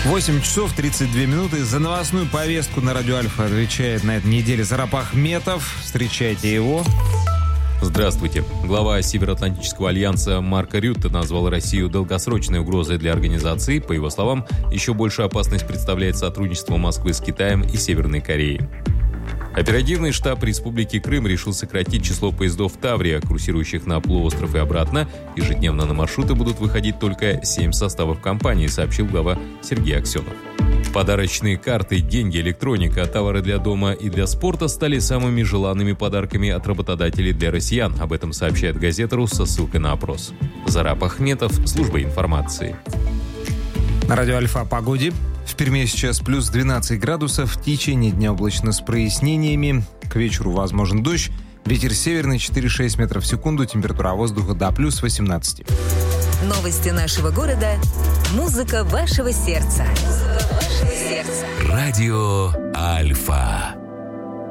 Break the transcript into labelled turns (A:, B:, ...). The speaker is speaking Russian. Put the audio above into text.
A: 8 часов 32 минуты. За новостную повестку на Радио Альфа отвечает на этой неделе Зарап Ахметов. Встречайте его.
B: Здравствуйте. Глава Североатлантического альянса Марк Рютте назвал Россию долгосрочной угрозой для организации. По его словам, еще большую опасность представляет сотрудничество Москвы с Китаем и Северной Кореей. Оперативный штаб Республики Крым решил сократить число поездов «Таврия», курсирующих на полуостров и обратно. Ежедневно на маршруты будут выходить только 7 составов компании, сообщил глава Сергей Аксенов. Подарочные карты, деньги, электроника, товары для дома и для спорта стали самыми желанными подарками от работодателей для россиян. Об этом сообщает газета «Рус» со ссылкой на опрос. Зарап Ахметов, служба информации.
A: На Радио Альфа о погоде. В Перми сейчас плюс 12 градусов. В течение дня облачно с прояснениями. К вечеру возможен дождь. Ветер северный 4-6 метров в секунду. Температура воздуха до плюс 18.
C: Новости нашего города. Музыка вашего сердца.
D: Радио Альфа.